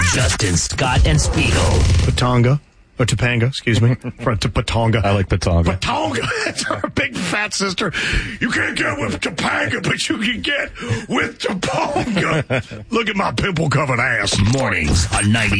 Justin, Scott, and Spiegel. Patanga. Or Topanga, excuse me. Front to Patanga. I like Patanga. Patanga. That's our big fat sister. You can't get with Topanga, but you can get with Topanga. Look at my pimple-covered ass. Mornings on 90.